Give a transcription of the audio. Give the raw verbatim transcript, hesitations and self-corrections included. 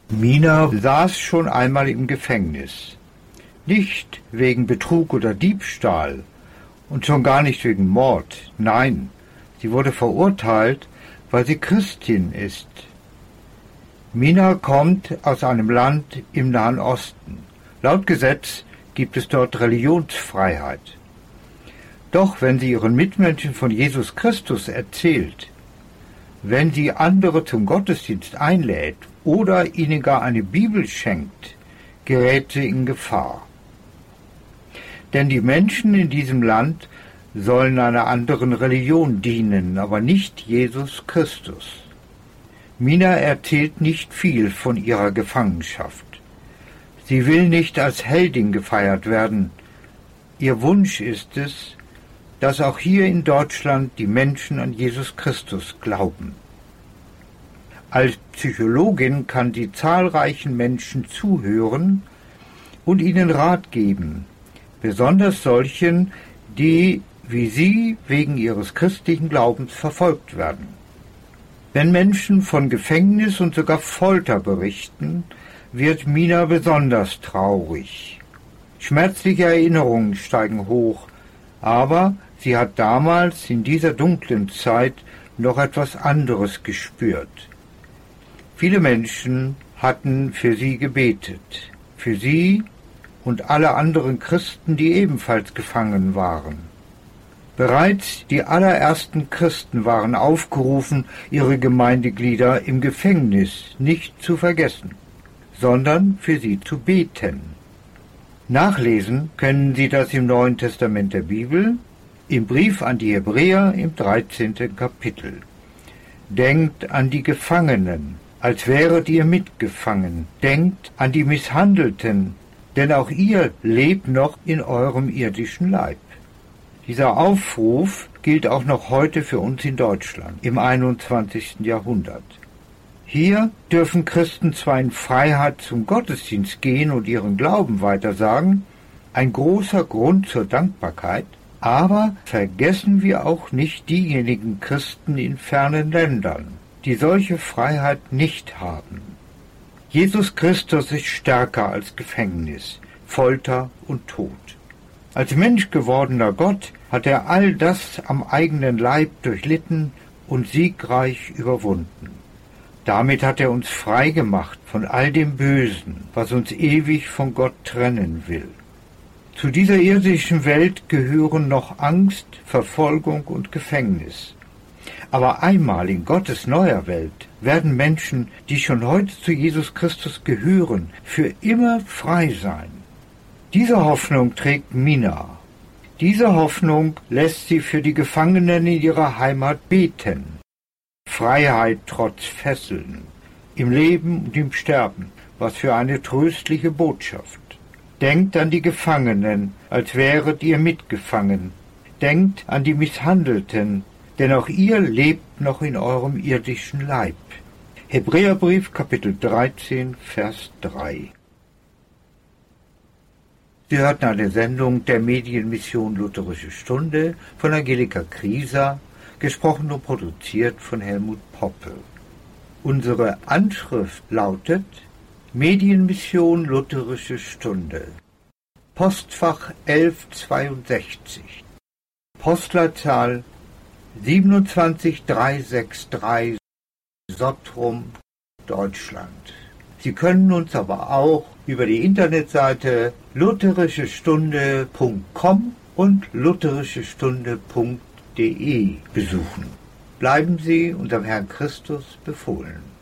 Mina saß schon einmal im Gefängnis. Nicht wegen Betrug oder Diebstahl und schon gar nicht wegen Mord. Nein, sie wurde verurteilt, weil sie Christin ist. Mina kommt aus einem Land im Nahen Osten. Laut Gesetz gibt es dort Religionsfreiheit. Doch wenn sie ihren Mitmenschen von Jesus Christus erzählt, wenn sie andere zum Gottesdienst einlädt oder ihnen gar eine Bibel schenkt, gerät sie in Gefahr. Denn die Menschen in diesem Land sollen einer anderen Religion dienen, aber nicht Jesus Christus. Mina erzählt nicht viel von ihrer Gefangenschaft. Sie will nicht als Heldin gefeiert werden. Ihr Wunsch ist es, dass auch hier in Deutschland die Menschen an Jesus Christus glauben. Als Psychologin kann sie zahlreichen Menschen zuhören und ihnen Rat geben, besonders solchen, die wie sie wegen ihres christlichen Glaubens verfolgt werden. Wenn Menschen von Gefängnis und sogar Folter berichten, wird Mina besonders traurig. Schmerzliche Erinnerungen steigen hoch, aber sie hat damals in dieser dunklen Zeit noch etwas anderes gespürt. Viele Menschen hatten für sie gebetet, für sie und alle anderen Christen, die ebenfalls gefangen waren. Bereits die allerersten Christen waren aufgerufen, ihre Gemeindeglieder im Gefängnis nicht zu vergessen, sondern für sie zu beten. Nachlesen können Sie das im Neuen Testament der Bibel, im Brief an die Hebräer im dreizehnten Kapitel. Denkt an die Gefangenen, als wäret ihr mitgefangen. Denkt an die Misshandelten, denn auch ihr lebt noch in eurem irdischen Leib. Dieser Aufruf gilt auch noch heute für uns in Deutschland im einundzwanzigsten Jahrhundert. Hier dürfen Christen zwar in Freiheit zum Gottesdienst gehen und ihren Glauben weitersagen, ein großer Grund zur Dankbarkeit, aber vergessen wir auch nicht diejenigen Christen in fernen Ländern, die solche Freiheit nicht haben. Jesus Christus ist stärker als Gefängnis, Folter und Tod. Als Mensch gewordener Gott hat er all das am eigenen Leib durchlitten und siegreich überwunden. Damit hat er uns frei gemacht von all dem Bösen, was uns ewig von Gott trennen will. Zu dieser irdischen Welt gehören noch Angst, Verfolgung und Gefängnis. Aber einmal in Gottes neuer Welt werden Menschen, die schon heute zu Jesus Christus gehören, für immer frei sein. Diese Hoffnung trägt Mina. Diese Hoffnung lässt sie für die Gefangenen in ihrer Heimat beten. Freiheit trotz Fesseln, im Leben und im Sterben, was für eine tröstliche Botschaft. Denkt an die Gefangenen, als wäret ihr mitgefangen. Denkt an die Misshandelten, denn auch ihr lebt noch in eurem irdischen Leib. Hebräerbrief, Kapitel dreizehn, Vers drei. Sie hörten eine Sendung der Medienmission Lutherische Stunde von Angelika Krieser, gesprochen und produziert von Helmut Poppe. Unsere Anschrift lautet Medienmission Lutherische Stunde, Postfach elfhundertzweiundsechzig, Postleitzahl siebenundzwanzig dreihundertdreiundsechzig, Sottrum, Deutschland. Sie können uns aber auch über die Internetseite lutherische stunde punkt com und lutherische stunde punkt de besuchen. Bleiben Sie unserem Herrn Christus befohlen.